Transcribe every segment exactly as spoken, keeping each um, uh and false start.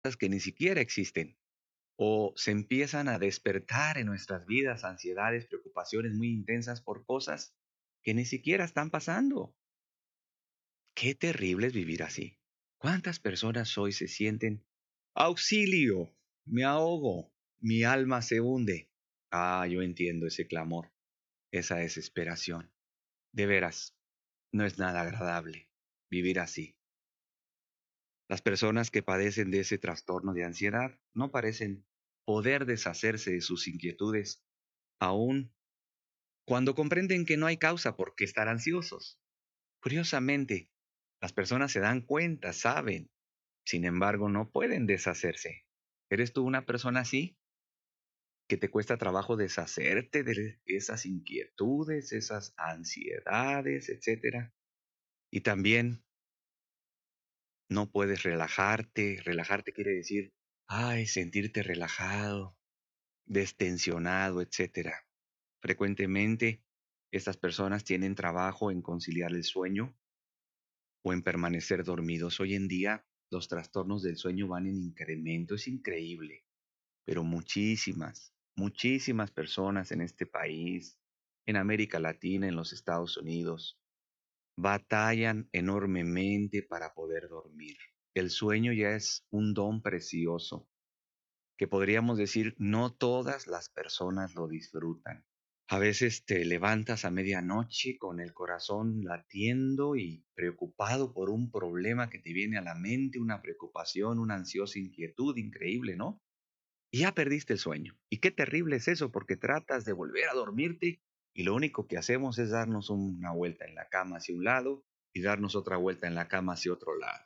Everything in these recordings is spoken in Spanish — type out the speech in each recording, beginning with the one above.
que ni siquiera existen o se empiezan a despertar en nuestras vidas ansiedades, preocupaciones muy intensas por cosas que ni siquiera están pasando. Qué terrible es vivir así. ¿Cuántas personas hoy se sienten auxilio? Me ahogo, mi alma se hunde. Ah, yo entiendo ese clamor, esa desesperación. De veras, no es nada agradable vivir así. Las personas que padecen de ese trastorno de ansiedad no parecen poder deshacerse de sus inquietudes, aun cuando comprenden que no hay causa por qué estar ansiosos. Curiosamente, las personas se dan cuenta, saben, sin embargo, no pueden deshacerse. ¿Eres tú una persona así? ¿Que te cuesta trabajo deshacerte de esas inquietudes, esas ansiedades, etcétera? Y también no puedes relajarte. Relajarte quiere decir, ay, sentirte relajado, destensionado, etcétera. Frecuentemente, estas personas tienen trabajo en conciliar el sueño o en permanecer dormidos. Hoy en día, los trastornos del sueño van en incremento. Es increíble, pero muchísimas, muchísimas personas en este país, en América Latina, en los Estados Unidos, batallan enormemente para poder dormir. El sueño ya es un don precioso que podríamos decir no todas las personas lo disfrutan. A veces te levantas a medianoche con el corazón latiendo y preocupado por un problema que te viene a la mente, una preocupación, una ansiosa inquietud increíble, ¿no? Y ya perdiste el sueño. Y qué terrible es eso, porque tratas de volver a dormirte y lo único que hacemos es darnos una vuelta en la cama hacia un lado y darnos otra vuelta en la cama hacia otro lado.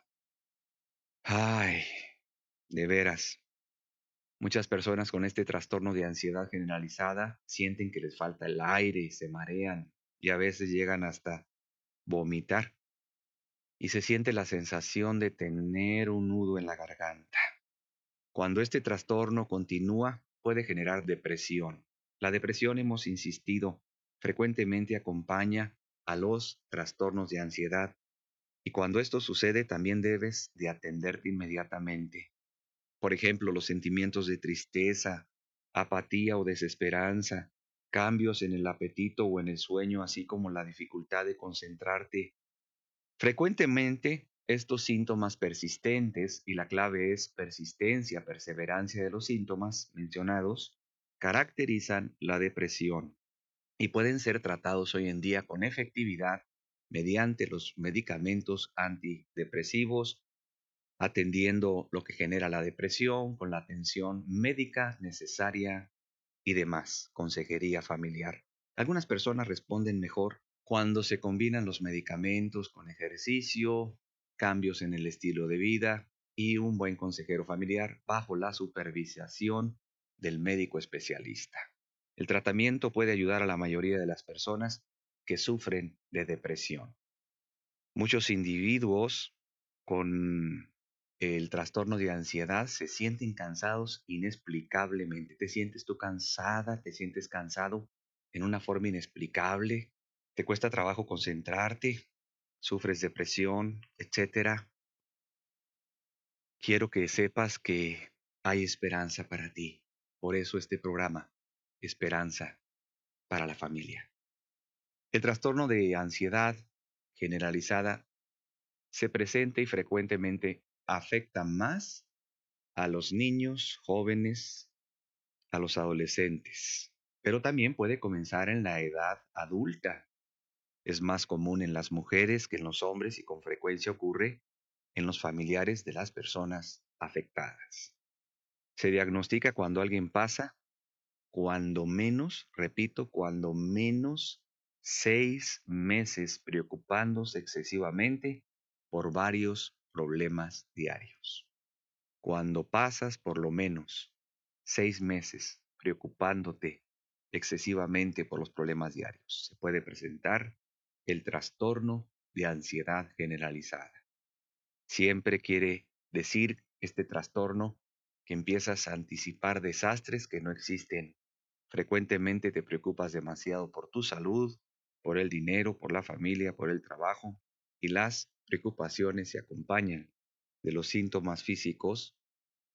Ay, de veras. Muchas personas con este trastorno de ansiedad generalizada sienten que les falta el aire, se marean y a veces llegan hasta vomitar y se siente la sensación de tener un nudo en la garganta. Cuando este trastorno continúa, puede generar depresión. La depresión, hemos insistido, frecuentemente acompaña a los trastornos de ansiedad y cuando esto sucede también debes de atenderte inmediatamente. Por ejemplo, los sentimientos de tristeza, apatía o desesperanza, cambios en el apetito o en el sueño, así como la dificultad de concentrarte. Frecuentemente, estos síntomas persistentes, y la clave es persistencia, perseverancia de los síntomas mencionados, caracterizan la depresión y pueden ser tratados hoy en día con efectividad mediante los medicamentos antidepresivos, atendiendo lo que genera la depresión con la atención médica necesaria y demás, consejería familiar. Algunas personas responden mejor cuando se combinan los medicamentos con ejercicio, cambios en el estilo de vida y un buen consejero familiar bajo la supervisación del médico especialista. El tratamiento puede ayudar a la mayoría de las personas que sufren de depresión. Muchos individuos con el trastorno de ansiedad se sienten cansados inexplicablemente. ¿Te sientes tú cansada? ¿Te sientes cansado en una forma inexplicable? ¿Te cuesta trabajo concentrarte? ¿Sufres depresión, etcétera? Quiero que sepas que hay esperanza para ti. Por eso este programa, Esperanza para la Familia. El trastorno de ansiedad generalizada se presenta y frecuentemente afecta más a los niños, jóvenes, a los adolescentes, pero también puede comenzar en la edad adulta. Es más común en las mujeres que en los hombres y con frecuencia ocurre en los familiares de las personas afectadas. Se diagnostica cuando alguien pasa, cuando menos, repito, cuando menos seis meses preocupándose excesivamente por varios problemas diarios. Cuando pasas por lo menos seis meses preocupándote excesivamente por los problemas diarios, se puede presentar el trastorno de ansiedad generalizada. Siempre quiere decir este trastorno que empiezas a anticipar desastres que no existen. Frecuentemente te preocupas demasiado por tu salud, por el dinero, por la familia, por el trabajo, y las preocupaciones se acompañan de los síntomas físicos